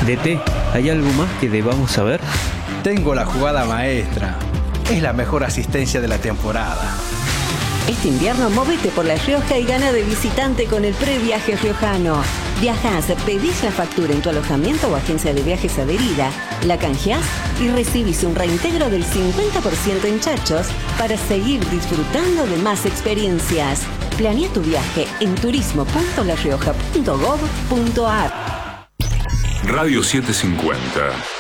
DT, ¿hay algo más que debamos saber? Tengo la jugada maestra. Es la mejor asistencia de la temporada. Este invierno móvete por La Rioja y gana de visitante con el previaje riojano. Viajás, pedís la factura en tu alojamiento o agencia de viajes adherida, la canjeás y recibís un reintegro del 50% en chachos para seguir disfrutando de más experiencias. Planea tu viaje en turismo.larioja.gov.ar. Radio 750.